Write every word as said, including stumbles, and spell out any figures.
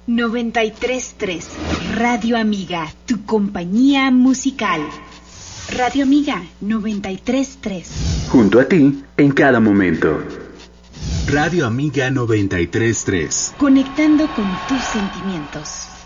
noventa y tres tres, Radio Amiga, tu compañía musical. Radio Amiga noventa y tres tres. Junto a ti en cada momento. Radio Amiga noventa y tres tres. Conectando con tus sentimientos.